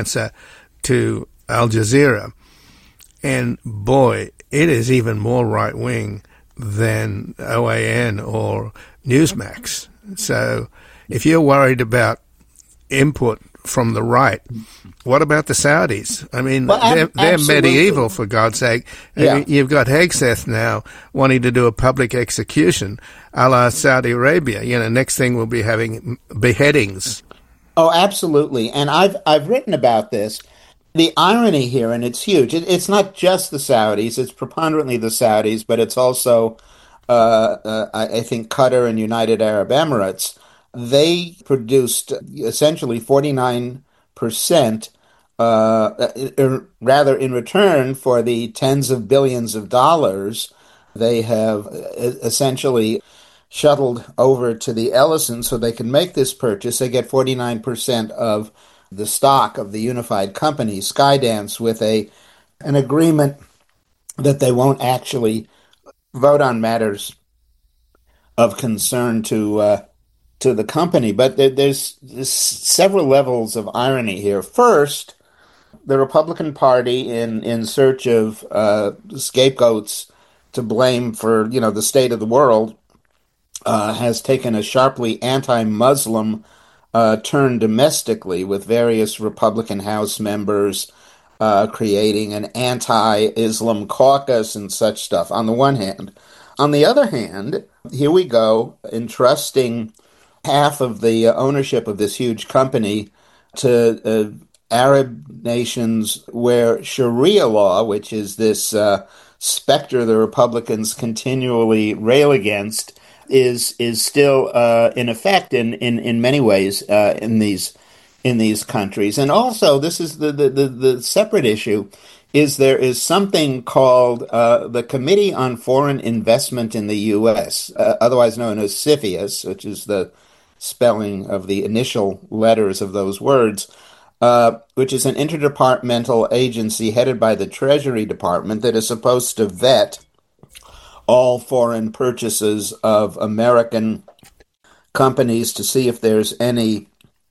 answer to Al Jazeera. And boy, it is even more right-wing than OAN or Newsmax. So if you're worried about input from the right, what about the Saudis? I mean, they're medieval, for God's sake. Yeah. You've got Hegseth now wanting to do a public execution a la Saudi Arabia. Next thing we'll be having beheadings. Oh, absolutely. And I've written about this. The irony here, and it's huge, it's not just the Saudis, it's preponderantly the Saudis, but it's also, I think, Qatar and United Arab Emirates. They produced essentially 49%, rather in return for the tens of billions of dollars they have essentially shuttled over to the Ellison so they can make this purchase. They get 49% of the stock of the unified company, Skydance, with an agreement that they won't actually vote on matters of concern to the company. But there's several levels of irony here. First, the Republican Party, in search of scapegoats to blame for the state of the world, has taken a sharply anti-Muslim turn domestically, with various Republican House members creating an anti-Islam caucus and such stuff, on the one hand. On the other hand, here we go, entrusting half of the ownership of this huge company to Arab nations where Sharia law, which is this specter the Republicans continually rail against, is still in effect in many ways in these countries. And also, this is the separate issue, is there is something called the Committee on Foreign Investment in the U.S., otherwise known as CFIUS, which is the spelling of the initial letters of those words, which is an interdepartmental agency headed by the Treasury Department that is supposed to vet all foreign purchases of American companies to see if there's any,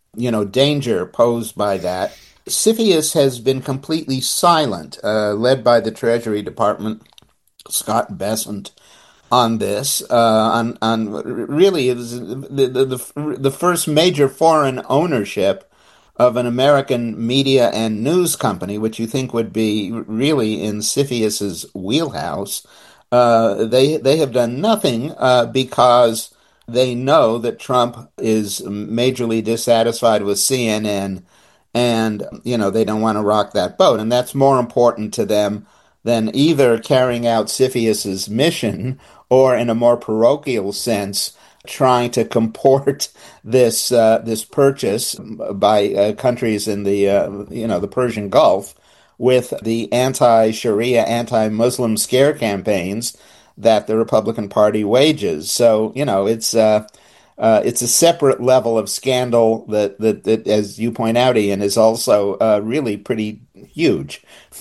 danger posed by that. CFIUS has been completely silent, led by the Treasury Department, Scott Bessent, on this. On really, it was the first major foreign ownership of an American media and news company, which you think would be really in CFIUS's wheelhouse. They have done nothing because they know that Trump is majorly dissatisfied with CNN, and they don't want to rock that boat, and that's more important to them than either carrying out CFIUS's mission or, in a more parochial sense, trying to comport this purchase by countries in the Persian Gulf with the anti-Sharia, anti-Muslim scare campaigns that the Republican Party wages. So, it's a separate level of scandal that, as you point out, Ian, is also really pretty huge.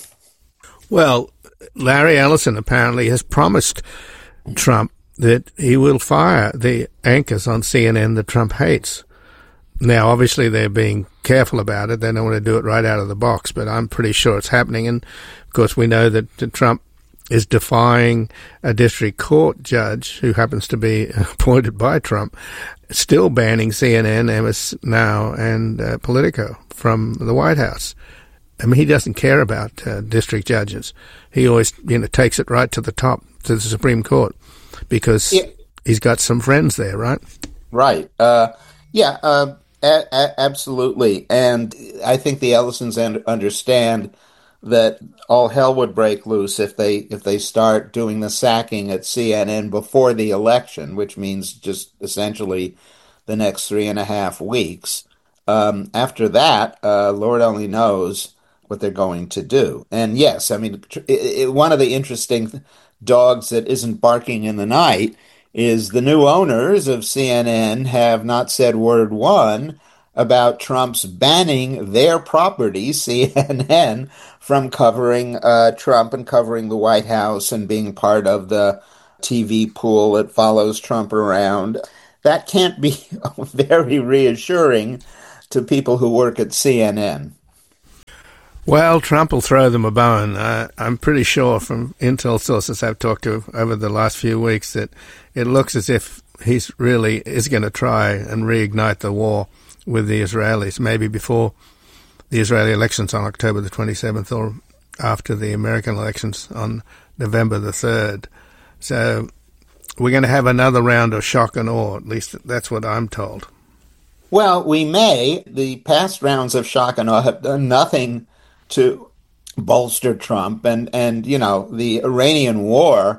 Well, Larry Ellison apparently has promised Trump that he will fire the anchors on CNN that Trump hates. Now, obviously, they're being careful about it. They don't want to do it right out of the box, but I'm pretty sure it's happening. And, of course, we know that Trump is defying a district court judge who happens to be appointed by Trump, still banning CNN, MS Now, and Politico from the White House. I mean, he doesn't care about district judges. He always, takes it right to the top, to the Supreme Court, because he's got some friends there, right? Right. Absolutely. And I think the Ellisons understand that all hell would break loose if they start doing the sacking at CNN before the election, which means just essentially the next 3.5 weeks. After that, Lord only knows what they're going to do. And yes, I mean, one of the interesting dogs that isn't barking in the night is the new owners of CNN have not said word one about Trump's banning their property, CNN, from covering Trump and covering the White House and being part of the TV pool that follows Trump around. That can't be very reassuring to people who work at CNN. Well, Trump will throw them a bone. I'm pretty sure from intel sources I've talked to over the last few weeks that it looks as if he's really is going to try and reignite the war with the Israelis, maybe before the Israeli elections on October the 27th or after the American elections on November the 3rd. So we're going to have another round of shock and awe, at least that's what I'm told. Well, we may. The past rounds of shock and awe have done nothing to bolster Trump, and you know, the Iranian war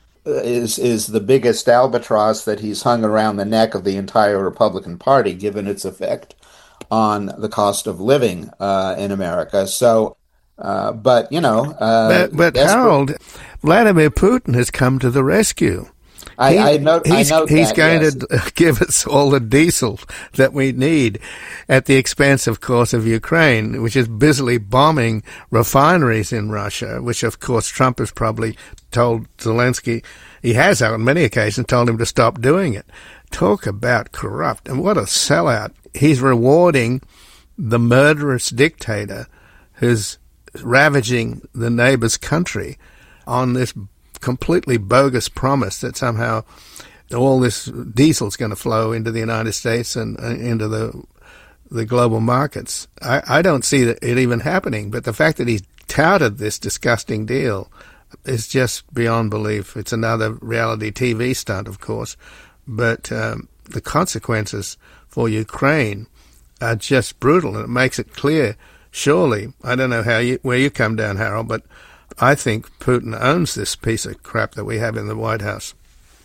is the biggest albatross that he's hung around the neck of the entire Republican Party, given its effect on the cost of living in America. So, but you know, but Harold, Vladimir Putin has come to the rescue. I note he's that, going yes. to give us all the diesel that we need at the expense, of course, of Ukraine, which is busily bombing refineries in Russia, which, of course, Trump has probably told Zelensky, he has on many occasions told him to stop doing it. Talk about corrupt. And what a sellout. He's rewarding the murderous dictator who's ravaging the neighbor's country on this completely bogus promise that somehow all this diesel is going to flow into the United States and into the global markets. I don't see it even happening, but the fact that he's touted this disgusting deal is just beyond belief. It's another reality TV stunt, of course, but the consequences for Ukraine are just brutal, and it makes it clear, surely, I don't know where you come down, Harold, but I think Putin owns this piece of crap that we have in the White House.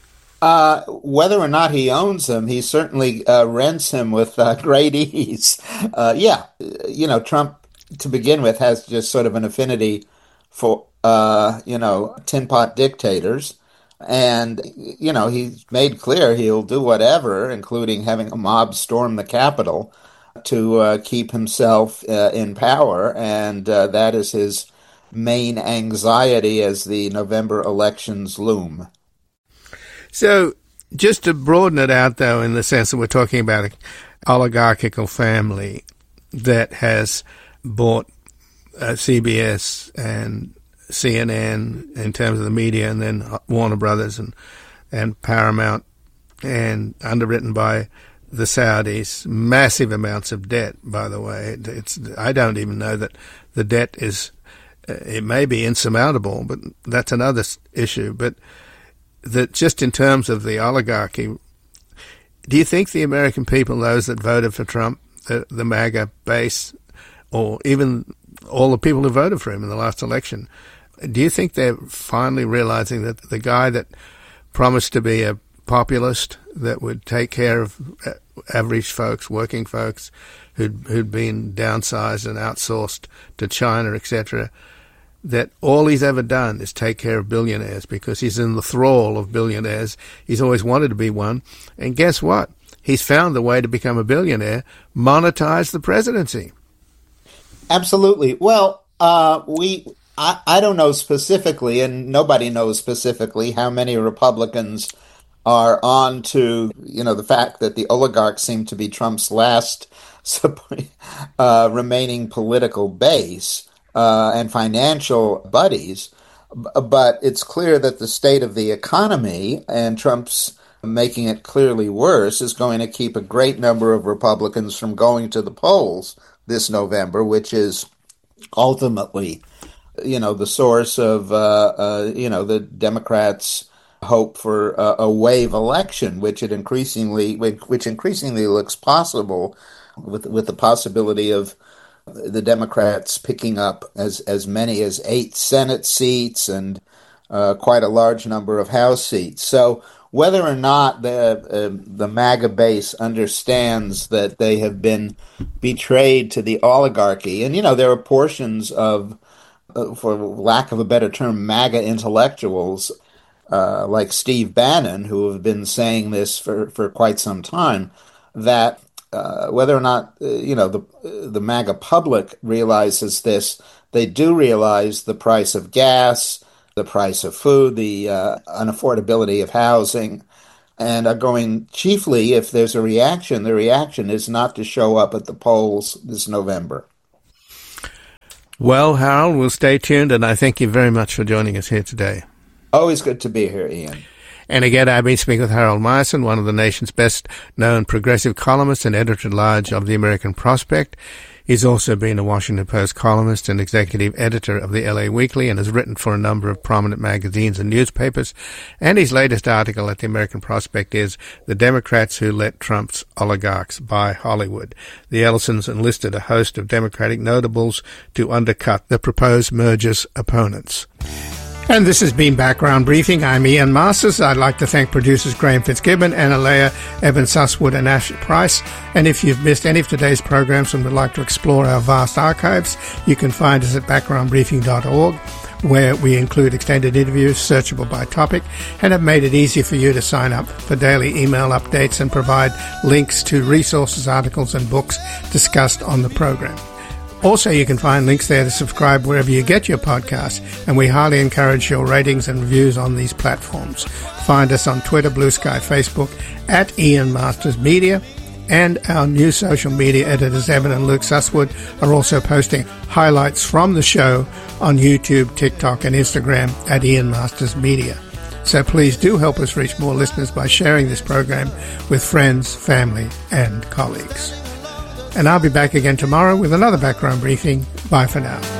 Whether or not he owns him, he certainly rents him with great ease. Yeah, you know, Trump, to begin with, has just sort of an affinity for, you know, tin pot dictators. And, you know, he's made clear he'll do whatever, including having a mob storm the Capitol to keep himself in power. And that is his main anxiety as the November elections loom. So just to broaden it out, though, in the sense that we're talking about an oligarchical family that has bought CBS and CNN in terms of the media, and then Warner Brothers and Paramount, and underwritten by the Saudis, massive amounts of debt, by the way. I don't even know that the debt is... it may be insurmountable, but that's another issue. But that just in terms of the oligarchy, do you think the American people, those that voted for Trump, the MAGA base, or even all the people who voted for him in the last election, do you think they're finally realizing that the guy that promised to be a populist that would take care of average folks, working folks, who'd been downsized and outsourced to China, etc., that all he's ever done is take care of billionaires because he's in the thrall of billionaires. He's always wanted to be one. And guess what? He's found the way to become a billionaire, monetize the presidency. Absolutely. Well, I don't know specifically, and nobody knows specifically, how many Republicans are on to, you know, the fact that the oligarchs seem to be Trump's last remaining political base. And financial buddies, but it's clear that the state of the economy, and Trump's making it clearly worse, is going to keep a great number of Republicans from going to the polls this November, which is ultimately, you know, the source of, you know, the Democrats' hope for a wave election, which increasingly looks possible, with the possibility of the Democrats picking up as many as 8 Senate seats and quite a large number of House seats. So whether or not the MAGA base understands that they have been betrayed to the oligarchy, and, you know, there are portions of, for lack of a better term, MAGA intellectuals like Steve Bannon, who have been saying this for quite some time, that whether or not you know, the MAGA public realizes this, they do realize the price of gas, the price of food, the unaffordability of housing, and are going chiefly, if there's a reaction, the reaction is not to show up at the polls this November. Well, Harold, we'll stay tuned, and I thank you very much for joining us here today. Always good to be here, Ian. And again, I've been speaking with Harold Meyerson, one of the nation's best-known progressive columnists and editor-at-large of the American Prospect. He's also been a Washington Post columnist and executive editor of the LA Weekly and has written for a number of prominent magazines and newspapers. And his latest article at the American Prospect is The Democrats Who Let Trump's Oligarchs Buy Hollywood. The Ellisons enlisted a host of Democratic notables to undercut the proposed merger's opponents. And this has been Background Briefing. I'm Ian Masters. I'd like to thank producers Graham Fitzgibbon, Anna Leah, Evan Susswood, and Ashley Price. And if you've missed any of today's programs and would like to explore our vast archives, you can find us at backgroundbriefing.org, where we include extended interviews searchable by topic and have made it easy for you to sign up for daily email updates and provide links to resources, articles, and books discussed on the program. Also, you can find links there to subscribe wherever you get your podcasts, and we highly encourage your ratings and reviews on these platforms. Find us on Twitter, Blue Sky, Facebook, at Ian Masters Media, and our new social media editors, Evan and Luke Susswood, are also posting highlights from the show on YouTube, TikTok, and Instagram at Ian Masters Media. So please do help us reach more listeners by sharing this program with friends, family, and colleagues. And I'll be back again tomorrow with another Background Briefing. Bye for now.